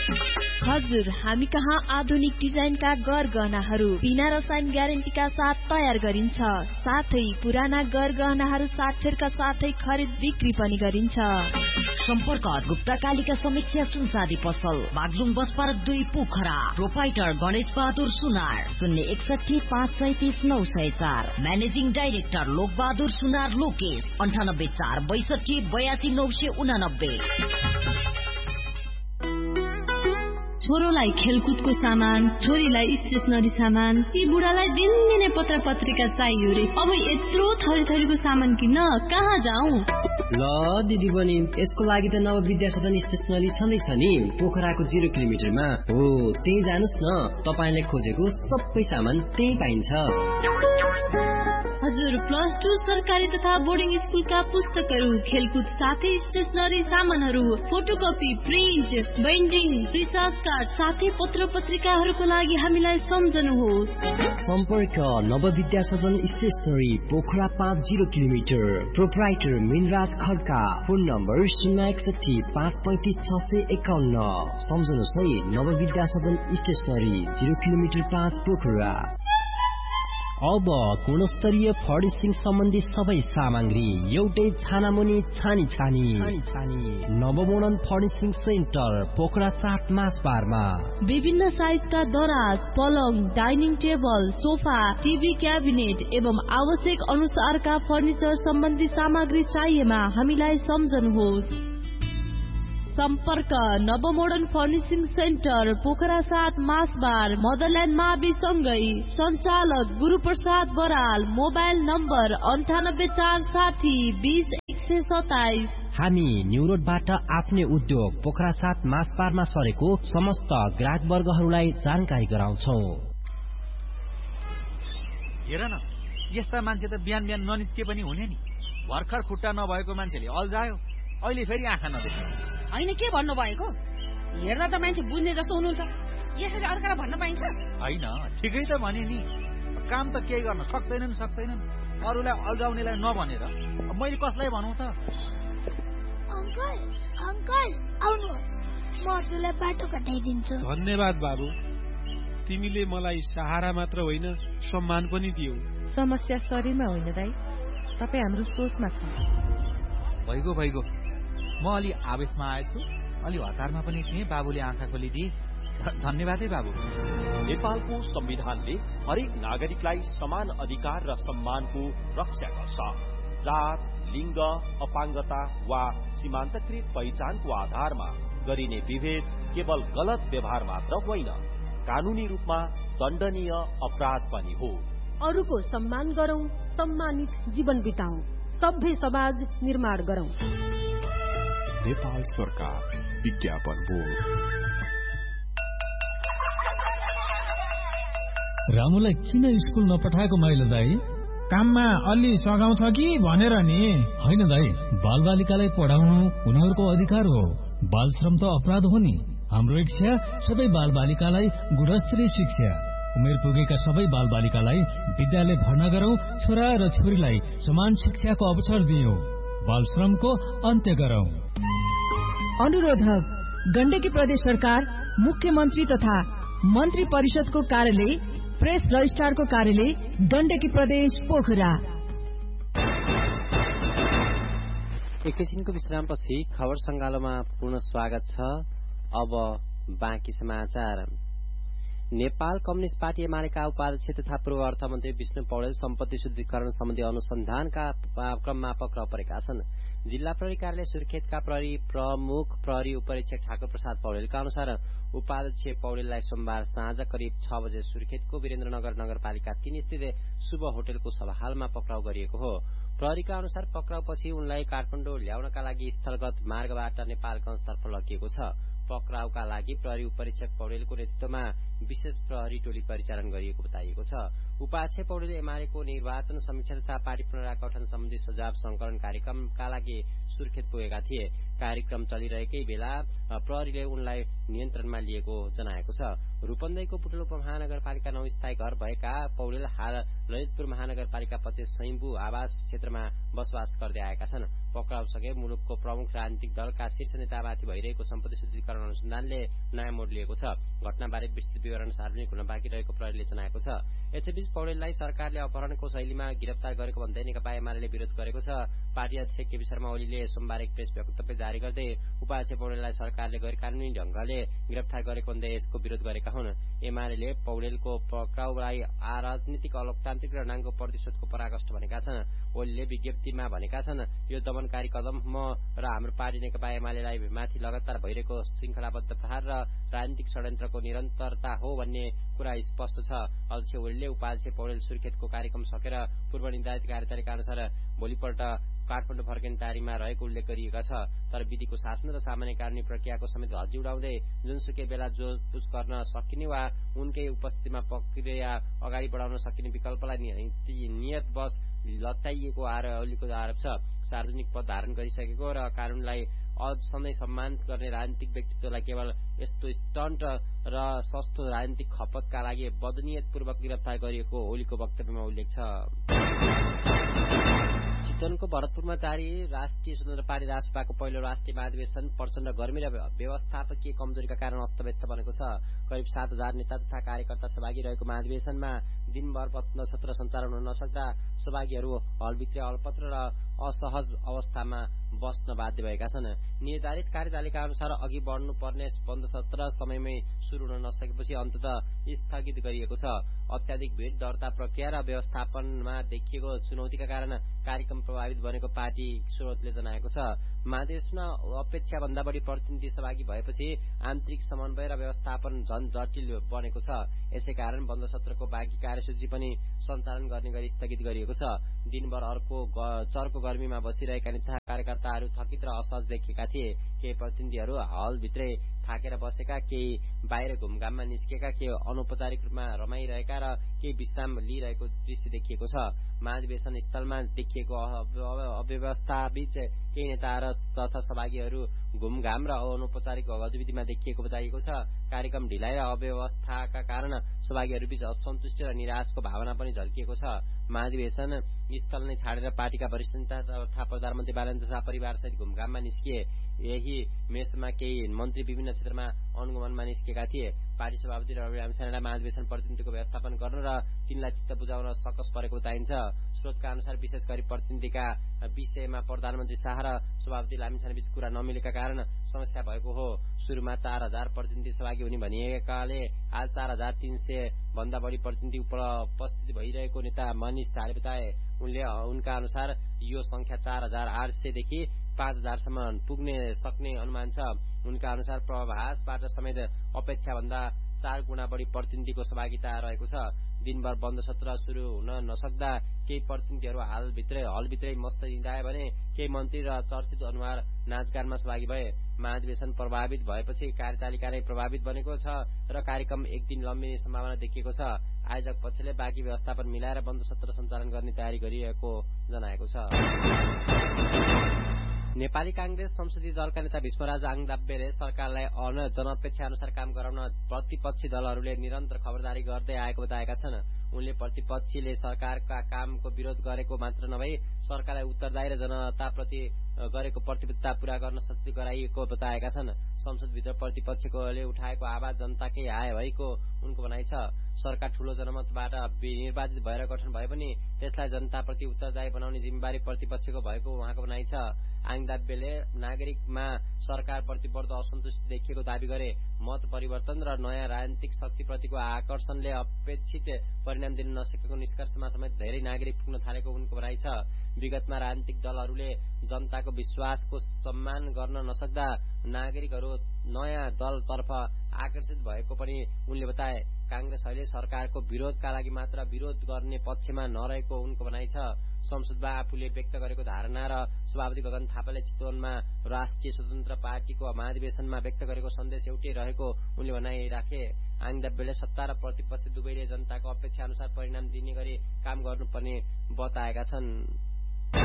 हजुर, हामी कहाँ आधुनिक डिजाइनका गहनाहरू बिना रसायन ग्यारेन्टीका साथ तयार गरिन्छ। साथै पुराना गहनाहरू साक्षरका साथै खरिद बिक्री पनि गरिन्छ। सम्पर्क गुप्ता कालिका समीक्षा सुनसादी पसल, Baglung bus park 2 Pokhara. Proprietor Ganesh Bahadur सुनार, 061 537 904। म्यानेजिङ डाइरेक्टर लोक बहादुर सुनार लोकेश, 98 4 62 82 989। छोरोलाई खेलकुदको सामान, छोरीलाई स्टेसनरी सामान, ती बुढालाई दिनदिनै पत्र पत्रिका चाहियो रे। अब यत्रो थरीको सामान किन्न कहाँ जाऊ? ल दिदी बहिनी, यसको लागि त नव विद्या सदन स्टेसनरी छँदैछ नि, पोखराको 0 किलोमिटरमा हो। त्यही जानुस् न, तपाईले खोजेको सबै सामान त्यही पाइन्छ। हजुर, +2 सरकारी तथा बोर्डिङ स्कुलका पुस्तकहरू, खेलकुद साथै स्टेसनरी सामानहरू, photocopy, print, binding, recharge card साथै पत्र पत्रिकाहरूको लागि हामीलाई सम्झनुहोस्। सम्पर्क नवविद्या सदन stationery, Pokhara 5 0 kilometre. Proprietor Minraj Khadka, phone number 061 535 651। सम्झनुहोस् है, नवविद्या सदन स्टेसनरी, 0 किलोमिटर 5 पोखरा। अब गुणस्तरीय फर्निशिङ सम्बन्धी सबै सामग्री एउटै छानामुनि छानी नवमोडर्न फर्निशिङ सेन्टर, पोखरा 7 मासबारमा। विभिन्न साइजका दराज, पलङ, dining table, sofa, TV cabinet एवं आवश्यक अनुसारका फर्निचर सम्बन्धी सामग्री चाहिएमा हामीलाई सम्झनुहोस्। सम्पर्क नवमोडर्न फर्निशिङ सेन्टर, पोखरा 7 मासबार, मदरल्यान्ड मावि सँगै। सञ्चालक गुरुप्रसाद बराल, मोबाइल नम्बर 98 460 20 127। हामी न्यू रोडबाट आफ्नै उद्योग पोखरा 7 मासबारमा सरेको समस्त ग्राहक वर्गहरूलाई जानकारी गराउँछौ। हेर न, यस्ता मान्छे त बिहान बिहान ननिस्के पनि हुने नि। भर्खर खुट्टा नभएको मान्छेले अल्झायो, अहिले फेरि आँखा नदेख्ने। होइन, के भन्नु भएको? हेर्दा त मान्छे बुझ्ने जस्तो हुनुहुन्छ, यसरी अर्कालाई भन्न पाइन्छ? होइन, ठिकै त भने नि। काम त केही गर्न सक्दैनन्, अरूलाई अल्झाउनेलाई नभनेर मैले कसलाई भनौँ त? अंकल आउनुहोस्, म हजुरलाई बाटो कटाइदिन्छु। धन्यवाद बाबु, तिमीले मलाई सहारा मात्र होइन सम्मान पनि दियौ। समस्या शरीरमा होइन दाइ, तपाईँ हाम्रो सोचमा छ। भइगयो, म अलि आवेशमा आएछु, अलि हतारमा पनि थिएँ। बाबुले आँखा खोलिदिए, धन्यवाद है बाबु। नेपालको संविधानले हरेक नागरिकलाई समान अधिकार र सम्मानको रक्षा गर्छ। जात, लिङ्ग, अपाङ्गता वा सीमान्तकृत पहिचानको आधारमा गरिने विभेद केवल गलत व्यवहार मात्र होइन, कानूनी रूपमा दण्डनीय अपराध पनि हो। अरूको सम्मान गरौं, सम्मानित जीवन बिताउँ, सभ्य समाज निर्माण गरौं। नेपाल सरकार, विज्ञापन बोर्ड। रामुलाई किन स्कुल नपठाएको माइलो दाई? काममा अलि सघाउँछ कि भनेर नि। होइन दाई, बालबालिकालाई पढाउनु उनीहरूको अधिकार हो। बाल श्रम त अपराध हो नि। हाम्रो इच्छा सबै बालबालिकालाई गुणस्तरीय शिक्षा, उमेर पुगेका सबै बालबालिकालाई विद्यालय भर्ना गरौं, छोरा र छोरीलाई समान शिक्षाको अवसर दियौं, बाल श्रमको अन्त्य गरौं। अनुरोधक गण्डकी प्रदेश सरकार, मुख्यमन्त्री तथा मन्त्री परिषदको कार्यालय, प्रेस रजिस्ट्रारको कार्यालय, गण्डकी प्रदेश पोखरा। एकैछिनको विश्रामपछि खबर संगालोमा पुनः स्वागत छ। अब बाँकी समाचार। नेपाल कम्युनिस्ट पार्टी एमालेका उपाध्यक्ष तथा पूर्व अर्थमन्त्री विष्णु पौडेल सम्पत्ति शुद्धिकरण सम्बन्धी अनुसन्धानका क्रममा पक्राउ परेका छन्। जिल्ला प्रहरी कार्यालय सुर्खेतका प्रहरी प्रमुख प्रहरी उपरीक्षक ठाकुर प्रसाद पौडेलका अनुसार उपाध्यक्ष पौडेललाई सोमबार साँझ करिब 6 बजे सुर्खेतको वीरेन्द्रनगर नगरपालिका 3 स्थित शुभ होटलको सभाहालमा पक्राउ गरिएको हो। प्रहरीका अनुसार पक्राउपछि उनलाई काठमाडौँ ल्याउनका लागि स्थलगत मार्गबाट नेपालगञ्जतर्फ लगिएको छ। पक्राउका लागि प्रहरी उपरीक्षक पौडेलको नेतृत्वमा विशेष प्रहरी टोली परिचालन गरिएको बताइएको छ। उपाध्यक्ष पौडेल एमालेको निर्वाचन समीक्षा तथा पार्टी पुनरागठन सम्बन्धी सुझाव संकलन कार्यक्रमका लागि सुर्खेत पुगेका थिए। कार्यक्रम चलिरहेकै बेला प्रहरीले उनलाई नियन्त्रणमा लिएको जनाएको छ। रूपन्देहीको पुटुलो उपमहानगरपालिका 9 स्थायी घर भएका पौडेल हाल ललितपुर महानगरपालिका 25 स्वयम्भू आवास क्षेत्रमा बसोबास गर्दै आएका छन्। पक्राउसँगै मुलुकको प्रमुख राजनीतिक दलका शीर्ष नेतामाथि भइरहेको सम्पत्ति शुद्धिकरण अनुसन्धानले नयाँ मोड लिएको छ। घटनाबारे विस्तृत विवरण सार्वजनिक हुन बाँकी रहेको प्रहरीले जनाएको छ। यसैबीच पौडेललाई सरकारले अपहरणको शैलीमा गिरफ्तार गरेको भन्दै नेकपा एमाले विरोध गरेको छ। पार्टी अध्यक्ष केपी शर्मा ओलीले सोमबार एक प्रेस वक्तव्य जारी गर्दै उपाध्यक्ष पौडेललाई सरकारले गैरकानूनी ढंगले गिरफ्तार गरेको भन्दै यसको विरोध गरेका हुन्। एमाले पौडेलको पक्राउलाई राजनीतिक अलोकतान्त्रिक र नाङ्गो प्रतिशोधको पराकाष्ठ भनेका छन्। ओलीले विज्ञप्तिमा भनेका छन्, यो दमनकारी कदम र हाम्रो पार्टी नेकपा एमालेलाई माथि लगातार भइरहेको श्रृंखलाबद्ध प्रहार र राजनीतिक षड्यन्त्रको निरन्तरता हो भन्ने कुरा स्पष्ट छ। अध्यक्ष ओलीले उपाध्यक्ष पौडेल सुर्खेतको कार्यक्रम सकेर पूर्व निर्धारित कार्यतालिका अनुसार भोलिपल्ट काठमाडौँ फर्किने तयारीमा रहेको उल्लेख गरिएको छ। तर विधिको शासन र सामान्य कानूनी प्रक्रियाको समेत हजी उडाउँदै जुनसुकै बेला जोडपुछ गर्न सकिने वा उनकै उपस्थितिमा प्रक्रिया अगाडि बढाउन सकिने विकल्पलाई नियतवश लत्याइएको ओलीको आरोप छ। सार्वजनिक पद धारण गरिसकेको र कानूनलाई सधैँ सम्मान गर्ने राजनीतिक व्यक्तित्वलाई केवल यस्तो स्टन्ट र सस्तो राजनीतिक खपतका लागि बदनियतपूर्वक गिरफ्तार गरिएको ओलीको वक्तव्यमा उल्लेख छ। चितवनको भरतपुरमा जारी राष्ट्रिय स्वतन्त्र पार्टी राजसभाको पहिलो राष्ट्रिय महाधिवेशन प्रचण्ड गर्मी र व्यवस्थापकीय कमजोरीका कारण अस्तव्यस्त बनेको छ। करिब 7,000 नेता तथा कार्यकर्ता सहभागी रहेको महाधिवेशनमा दिनभर सत्र सञ्चालन हुन नसक्दा सहभागीहरू हलभित्रै अल्पत्र र असहज अवस्थामा बस्न बाध्य भएका छन्। निर्धारित कार्यतालिका अनुसार अघि बढ्नुपर्ने बन्द सत्र समयमै शुरू हुन नसकेपछि अन्ततः स्थगित गरिएको छ। अत्याधिक भीड़ दर्ता प्रक्रिया र व्यवस्थापनमा देखिएको चुनौतीका कारण कार्यक्रम प्रभावित बनेको पार्टी स्रोतले जनाएको छ। महाधिवेशनमा अपेक्षा भन्दा बढी प्रतिनिधि सहभागी भएपछि आन्तरिक समन्वय र व्यवस्थापन झन जटिल बनेको छ। यसै कारण बन्द सत्रको बाँकी कार्यसूची पनि सञ्चालन गर्ने गरी स्थगित गरिएको छ। दिनभर चर्को गर्मीमा बसिरहेका नेता कार्यकर्ताहरू थकित र असहज देखिएका थिए। केही प्रतिनिधिहरू हलभित्रै थाकेर बसेका, केही बाहिर घुमघाममा निस्केका, केही अनौपचारिक रूपमा रमाइरहेका र केही विश्राम लिइरहेको दृश्य देखिएको छ। महाधिवेशन स्थलमा देखिएको अव्यवस्था बीच केही नेता तथा सहभागीहरू घुमघाम र अनौपचारिक गतिविधिमा देखिएको बताइएको छ। कार्यक्रम ढिलाइ र अव्यवस्थाका कारण सहभागीहरू बीच असन्तुष्टि र निराशको भावना पनि झल्किएको छ। महाधिवेशन स्थल नै छाडेर पार्टीका वरिष्ठ नेता तथा प्रधानमन्त्री बालेन्द्र शाह परिवारसहित घुमघाममा निस्किए। यही मेसमा केही मन्त्री विभिन्न क्षेत्रमा अनुगमनमा निस्केका थिए। पार्टी सभापति रवि लामिछानेलाई महाधिवेशन प्रतिनिधिको व्यवस्थापन गर्न र तिनलाई चित्त बुझाउन सकस परेको बताइन्छ। स्रोतका अनुसार विशेष गरी प्रतिनिधिका विषयमा प्रधानमन्त्री शाह र सभापति लामिछानेबीच कुरा नमिलेका कारण समस्या भएको हो। सुरुमा 4,000 प्रतिनिधि सहभागी हुने भनिएकाले आज 4,300 भन्दा बढी प्रतिनिधि उपस्थित भइरहेको नेता मनिष झाले बताए। उनका अनुसार यो संख्या 4,800 देखि 5,000 सम्म पुग्ने सक्ने अनुमान छ। उनका अनुसार प्रवासबाट समेत अपेक्षा भन्दा 4 गुणा बढी प्रतिनिधिको सहभागिता रहेको छ। दिनभर बन्द सत्र शुरू हुन नसक्दा केही प्रतिनिधिहरू हलभित्रै मस्त निधाए भने केही मन्त्री र चर्चित अनुहार नाचगानमा सहभागी भए। महाधिवेशन प्रभावित भएपछि कार्यतालिका नै प्रभावित बनेको छ र कार्यक्रम एक दिन लम्बिने सम्भावना देखिएको छ। आयोजक पक्षले बाँकी व्यवस्थापन मिलाएर बन्द सत्र सञ्चालन गर्ने तयारी गरिरहेको जनाएको छ। नेपाली कांग्रेस संसदीय दलका नेता भीष्मराज आङदाब्बेले सरकारलाई जनअपेक्षा अनुसार काम गराउन प्रतिपक्षी दलहरूले निरन्तर खबरदारी गर्दै आएको बताएका छन्। उनले प्रतिपक्षीले सरकारका कामको विरोध गरेको मात्र नभई सरकारलाई उत्तरदायी र जनताप्रति गरेको प्रतिबद्धता पूरा गर्न सक्ति गराइएको बताएका छन्। संसदभित्र प्रतिपक्षकोले उठाएको आवाज जनताकै आय भएको उनको भनाइ छ। सरकार ठूलो जनमतबाट निर्वाचित भएर गठन भए पनि त्यसलाई जनताप्रति उत्तरदायी बनाउने जिम्मेवारी प्रतिपक्षको भएको उहाँको भनाइ छ। आङदाब्बेले नागरिकमा सरकारप्रति बढ्दो असन्तुष्टि देखिएको दावी गरे। मत परिवर्तन र नयाँ राजनीतिक शक्तिप्रतिको आकर्षणले अपेक्षित परिणाम दिन नसकेको निष्कर्षमा समेत धेरै नागरिक पुग्न थालेको उनको भनाइ छ। विगतमा राजनीतिक दलहरूले जनताको विश्वासको सम्मान गर्न नसक्दा नागरिकहरू नयाँ दलतर्फ आकर्षित भएको पनि उनले बताए। कांग्रेस अहिले सरकारको विरोधका लागि मात्र विरोध गर्ने पक्षमा नरहेको उनको भनाइ छ। संसदमा आफूले व्यक्त गरेको धारणा र सभापति गगन थापाले चितवनमा राष्ट्रिय स्वतन्त्र पार्टीको महाधिवेशनमा व्यक्त गरेको सन्देश एउटै रहेको उनले भनाइ राखे। आङदाब्बेले सत्ता र प्रतिपक्ष दुवैले जनताको अपेक्षा अनुसार परिणाम दिने गरी काम गर्नुपर्ने बताएका छन्।